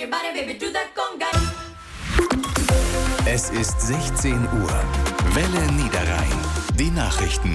your body, baby, do that conga. Es ist 16 Uhr. Welle Niederrhein. Die Nachrichten.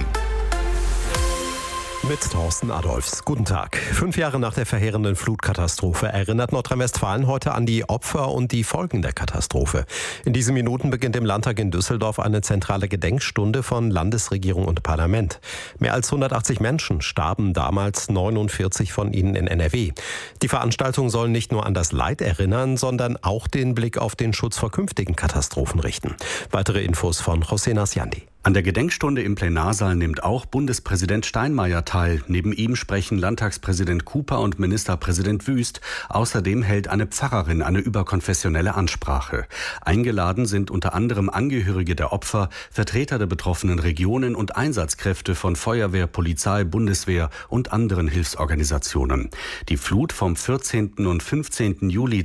Mit Thorsten Adolfs. Guten Tag. 5 Jahre nach der verheerenden Flutkatastrophe erinnert Nordrhein-Westfalen heute an die Opfer und die Folgen der Katastrophe. In diesen Minuten beginnt im Landtag in Düsseldorf eine zentrale Gedenkstunde von Landesregierung und Parlament. Mehr als 180 Menschen starben damals, 49 von ihnen in NRW. Die Veranstaltung soll nicht nur an das Leid erinnern, sondern auch den Blick auf den Schutz vor künftigen Katastrophen richten. Weitere Infos von José Nasiandi. An der Gedenksstunde im Plenarsaal nimmt auch Bundespräsident Steinmeier teil. Neben ihm sprechen Landtagspräsident Cooper und Ministerpräsident Wüst. Außerdem hält eine Pfarrerin eine überkonfessionelle Ansprache. Eingeladen sind unter anderem Angehörige der Opfer, Vertreter der betroffenen Regionen und Einsatzkräfte von Feuerwehr, Polizei, Bundeswehr und anderen Hilfsorganisationen. Die Flut vom 14. und 15. Juli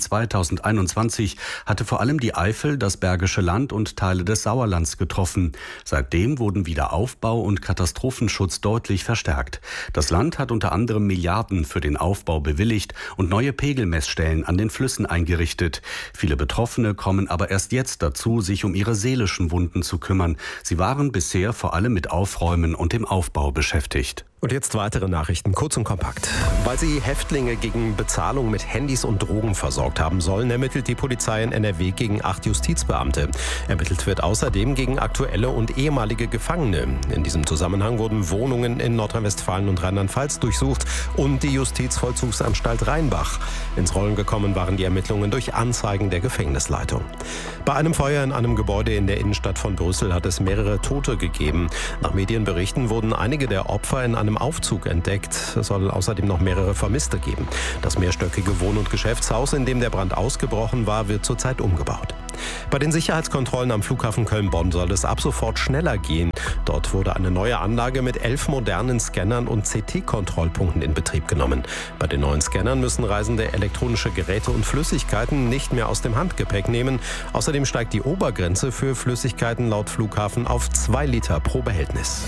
2021 hatte vor allem die Eifel, das Bergische Land und Teile des Sauerlands getroffen. Seitdem wurden Wiederaufbau und Katastrophenschutz deutlich verstärkt. Das Land hat unter anderem Milliarden für den Aufbau bewilligt und neue Pegelmessstellen an den Flüssen eingerichtet. Viele Betroffene kommen aber erst jetzt dazu, sich um ihre seelischen Wunden zu kümmern. Sie waren bisher vor allem mit Aufräumen und dem Aufbau beschäftigt. Und jetzt weitere Nachrichten, kurz und kompakt. Weil sie Häftlinge gegen Bezahlung mit Handys und Drogen versorgt haben sollen, ermittelt die Polizei in NRW gegen 8 Justizbeamte. Ermittelt wird außerdem gegen aktuelle und ehemalige Gefangene. In diesem Zusammenhang wurden Wohnungen in Nordrhein-Westfalen und Rheinland-Pfalz durchsucht und die Justizvollzugsanstalt Rheinbach. Ins Rollen gekommen waren die Ermittlungen durch Anzeigen der Gefängnisleitung. Bei einem Feuer in einem Gebäude in der Innenstadt von Brüssel hat es mehrere Tote gegeben. Nach Medienberichten wurden einige der Opfer in einem Aufzug entdeckt. Es soll außerdem noch mehrere Vermisste geben. Das mehrstöckige Wohn- und Geschäftshaus, in dem der Brand ausgebrochen war, wird zurzeit umgebaut. Bei den Sicherheitskontrollen am Flughafen Köln-Bonn soll es ab sofort schneller gehen. Dort wurde eine neue Anlage mit 11 modernen Scannern und CT-Kontrollpunkten in Betrieb genommen. Bei den neuen Scannern müssen Reisende elektronische Geräte und Flüssigkeiten nicht mehr aus dem Handgepäck nehmen. Außerdem steigt die Obergrenze für Flüssigkeiten laut Flughafen auf 2 Liter pro Behältnis.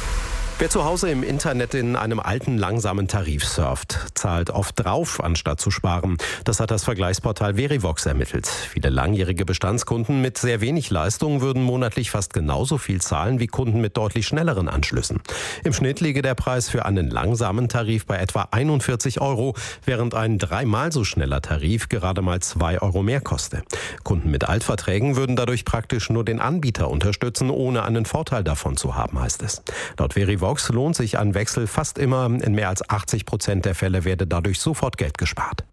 Wer zu Hause im Internet in einem alten, langsamen Tarif surft, zahlt oft drauf, anstatt zu sparen. Das hat das Vergleichsportal Verivox ermittelt. Viele langjährige Bestandskunden mit sehr wenig Leistung würden monatlich fast genauso viel zahlen wie Kunden mit deutlich schnelleren Anschlüssen. Im Schnitt liege der Preis für einen langsamen Tarif bei etwa 41 €, während ein 3-mal so schneller Tarif gerade mal 2 € mehr koste. Kunden mit Altverträgen würden dadurch praktisch nur den Anbieter unterstützen, ohne einen Vorteil davon zu haben, heißt es. Laut Verivox lohnt sich ein Wechsel fast immer. In mehr als 80% der Fälle werde dadurch sofort Geld gespart.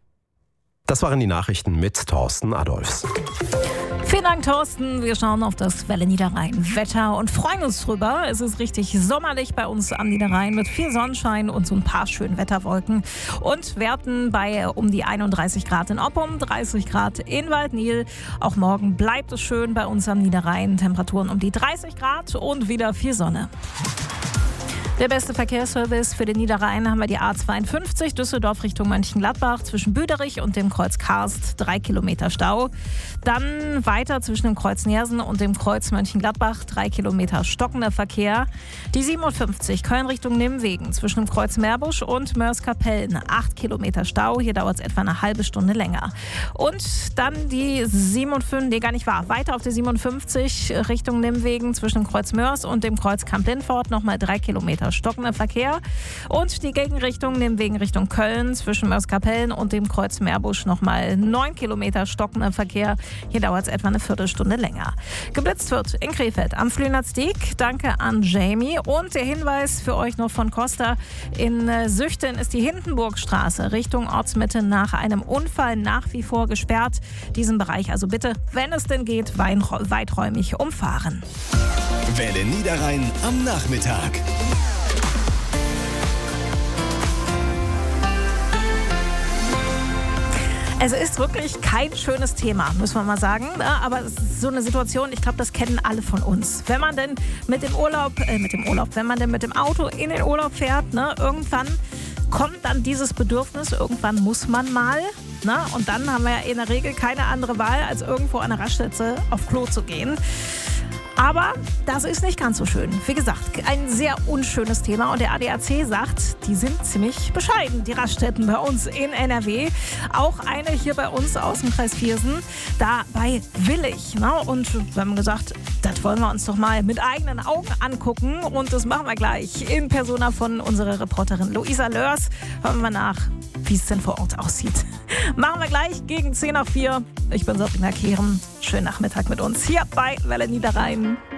Das waren die Nachrichten mit Thorsten Adolfs. Vielen Dank, Thorsten. Wir schauen auf das Welle Niederrhein-Wetter und freuen uns drüber. Es ist richtig sommerlich bei uns am Niederrhein mit viel Sonnenschein und so ein paar schönen Wetterwolken. Und Werten bei um die 31 Grad in Oppum, 30 Grad in Waldnil. Auch morgen bleibt es schön bei uns am Niederrhein. Temperaturen um die 30 Grad und wieder viel Sonne. Der beste Verkehrsservice für den Niederrhein haben wir die A52 Düsseldorf Richtung Mönchengladbach zwischen Büderich und dem Kreuz Karst, 3 Kilometer Stau. Dann weiter zwischen dem Kreuz Nersen und dem Kreuz Mönchengladbach, 3 Kilometer stockender Verkehr. Die 57 Köln Richtung Nimwegen zwischen dem Kreuz Meerbusch und Mörs-Kapellen, 8 Kilometer Stau. Hier dauert es etwa eine halbe Stunde länger. Und dann die 57, weiter auf der 57 Richtung Nimwegen zwischen dem Kreuz Mörs und dem Kreuz Kamp-Lindfort, nochmal 3 Kilometer stockender Verkehr. Und die Gegenrichtung Nimwegen Richtung Köln zwischen Mörs-Kapellen und dem Kreuz Meerbusch nochmal 9 Kilometer stockender Verkehr. Hier dauert es etwa eine Viertelstunde länger. Geblitzt wird in Krefeld am Flühnerstieg. Danke an Jamie. Und der Hinweis für euch noch von Costa. In Süchten ist die Hindenburgstraße Richtung Ortsmitte nach einem Unfall nach wie vor gesperrt. Diesen Bereich also bitte, wenn es denn geht, weiträumig umfahren. Welle Niederrhein am Nachmittag. Es ist wirklich kein schönes Thema, muss man mal sagen. Aber es ist so eine Situation, ich glaube, das kennen alle von uns. Wenn man denn wenn man denn mit dem Auto in den Urlaub fährt, irgendwann kommt dann dieses Bedürfnis, irgendwann muss man mal. Und dann haben wir ja in der Regel keine andere Wahl, als irgendwo an der Raststätte auf Klo zu gehen. Aber das ist nicht ganz so schön. Wie gesagt, ein sehr unschönes Thema. Und der ADAC sagt, die sind ziemlich bescheiden, die Raststätten bei uns in NRW. Auch eine hier bei uns aus dem Kreis Viersen, da bei Willich. Ne? Und wir haben gesagt, das wollen wir uns doch mal mit eigenen Augen angucken. Und das machen wir gleich in Persona von unserer Reporterin Luisa Lörs. Hören wir nach, wie es denn vor Ort aussieht. Machen wir gleich gegen 3:10. Ich bin Sabrina Kehren. Schönen Nachmittag mit uns hier bei Welle Niederrhein.